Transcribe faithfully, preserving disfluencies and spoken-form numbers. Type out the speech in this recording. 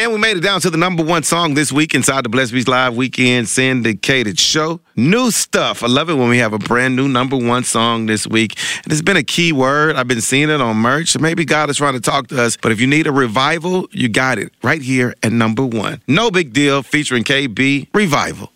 And we made it down to the number one song this week inside the Blessed Beats Live Weekend syndicated show. New stuff. I love it when we have a brand new number one song this week. And it's been a key word. I've been seeing it on merch. Maybe God is trying to talk to us. But if you need a revival, you got it right here at number one. No Big Deal featuring K B, Revival.